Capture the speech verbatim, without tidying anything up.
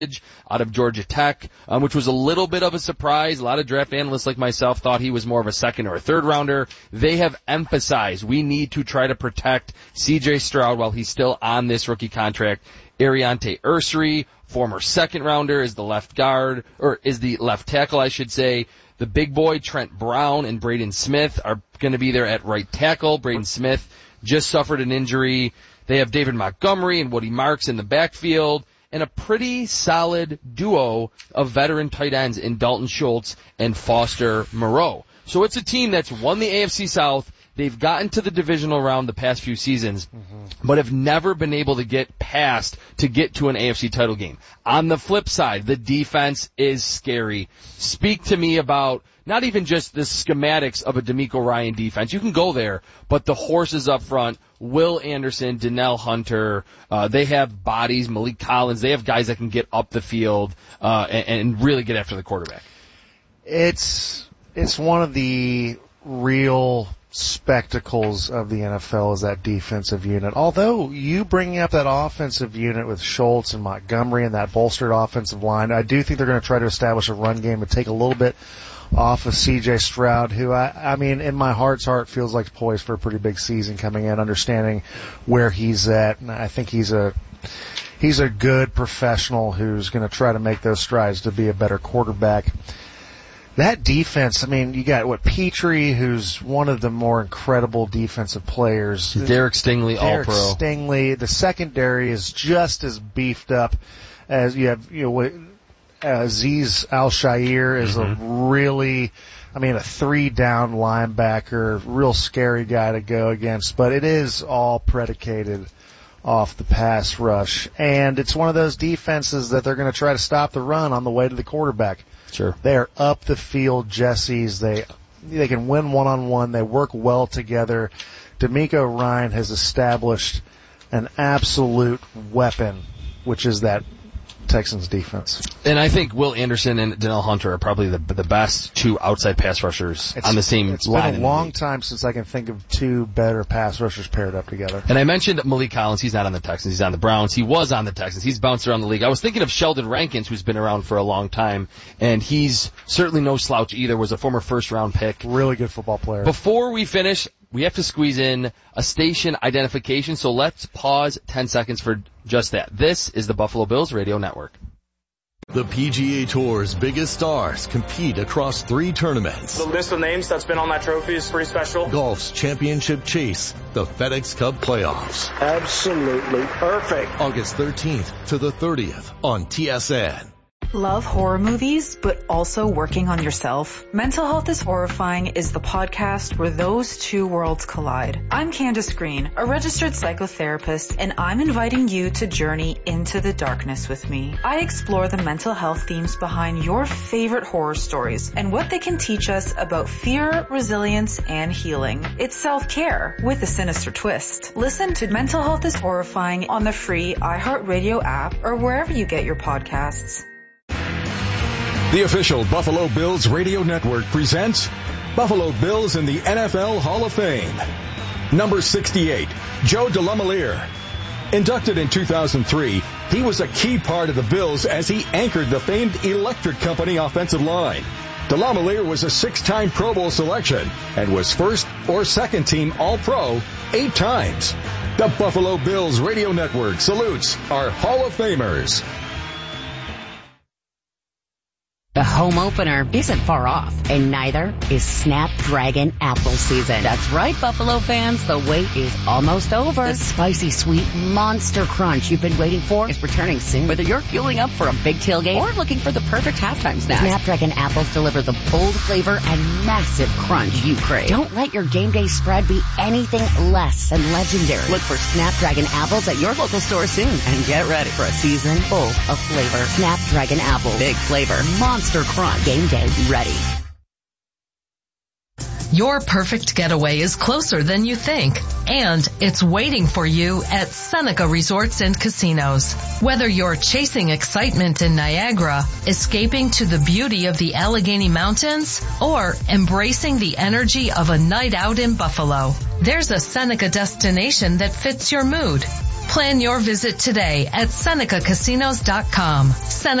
out of Georgia Tech, um, which was a little bit of a surprise. A lot of draft analysts like myself thought he was more of a second or a third rounder. They have emphasized we need to try to protect C J Stroud while he's still on this rookie contract. Ariante Ursary, former second rounder, is the left guard, or is the left tackle, I should say. The big boy, Trent Brown and Braden Smith, are going to be there at right tackle. Braden Smith just suffered an injury. They have David Montgomery and Woody Marks in the backfield, and a pretty solid duo of veteran tight ends in Dalton Schultz and Foster Moreau. So it's a team that's won the A F C South. They've gotten to the divisional round the past few seasons, mm-hmm. but have never been able to get past to get to an A F C title game. On the flip side, the defense is scary. Speak to me about not even just the schematics of a D'Amico Ryan defense. You can go there, but the horses up front, Will Anderson, Donnell Hunter, uh, they have bodies, Malik Collins, they have guys that can get up the field, uh, and, and really get after the quarterback. It's, it's one of the real spectacles of the N F L is that defensive unit. Although you bringing up that offensive unit with Schultz and Montgomery and that bolstered offensive line, I do think they're going to try to establish a run game and take a little bit off of C J Stroud, who I, I mean, in my heart's heart feels like poised for a pretty big season coming in, understanding where he's at. And I think he's a, he's a good professional who's going to try to make those strides to be a better quarterback. That defense, I mean, you got, what, Petrie, who's one of the more incredible defensive players. Derek Stingley, Derek all-pro. Stingley. The secondary is just as beefed up as you have, you know, Aziz Al-Shair is mm-hmm. a really, I mean, a three-down linebacker, real scary guy to go against, but it is all predicated off the pass rush. And it's one of those defenses that they're going to try to stop the run on the way to the quarterback. Sure. They're up the field Jessies. They they can win one-on-one. They work well together. D'Amico Ryan has established an absolute weapon, which is that Texans defense. And I think Will Anderson and Donnell Hunter are probably the the best two outside pass rushers it's, on the same it's line. It's been a long time since I can think of two better pass rushers paired up together. And I mentioned Malik Collins. He's not on the Texans. He's on the Browns. He was on the Texans. He's bounced around the league. I was thinking of Sheldon Rankins, who's been around for a long time, and he's certainly no slouch either. Was a former first-round pick. Really good football player. Before we finish, we have to squeeze in a station identification, so let's pause ten seconds for just that. This is the Buffalo Bills Radio Network. The P G A Tour's biggest stars compete across three tournaments. The list of names that's been on that trophy is pretty special. Golf's championship chase, the FedEx Cup playoffs. Absolutely perfect. August thirteenth to the thirtieth on T S N. Love horror movies, but also working on yourself? Mental Health is Horrifying is the podcast where those two worlds collide. I'm Candace Green, a registered psychotherapist, and I'm inviting you to journey into the darkness with me. I explore the mental health themes behind your favorite horror stories and what they can teach us about fear, resilience, and healing. It's self-care with a sinister twist. Listen to Mental Health is Horrifying on the free iHeartRadio app or wherever you get your podcasts. The official Buffalo Bills Radio Network presents Buffalo Bills in the N F L Hall of Fame. Number sixty-eight, Joe DeLamielleure. Inducted in two thousand three, he was a key part of the Bills as he anchored the famed Electric Company offensive line. DeLamielleure was a six-time Pro Bowl selection and was first or second team All-Pro eight times. The Buffalo Bills Radio Network salutes our Hall of Famers. The home opener isn't far off, and neither is Snapdragon Apple season. That's right, Buffalo fans, the wait is almost over. The spicy, sweet monster crunch you've been waiting for is returning soon. Whether you're fueling up for a big tailgate or looking for the perfect halftime snack, Snapdragon Apples deliver the bold flavor and massive crunch you crave. Don't let your game day spread be anything less than legendary. Look for Snapdragon Apples at your local store soon, and get ready for a season full of flavor. Snapdragon Apples, big flavor, monster Monster Crunch. Game day ready. Your perfect getaway is closer than you think, and it's waiting for you at Seneca Resorts and Casinos. Whether you're chasing excitement in Niagara, escaping to the beauty of the Allegheny Mountains, or embracing the energy of a night out in Buffalo, there's a Seneca destination that fits your mood. Plan your visit today at Seneca Casinos dot com. Seneca